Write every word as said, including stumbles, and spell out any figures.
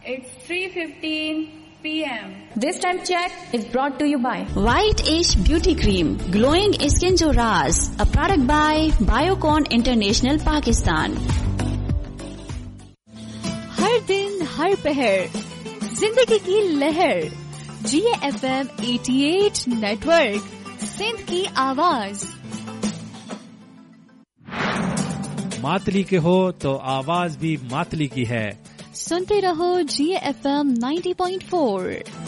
It's three fifteen p m This time check is brought to you by White Ash Beauty Cream, Glowing Skin Jo Raz, a product by Biocon International Pakistan. हर दिन हर पहर जिंदगी की लहर, जी F M अठासी network, Sindh की आवाज। मातली के हो तो आवाज भी मातली की है। सुनते रहो जी F M ninety point four.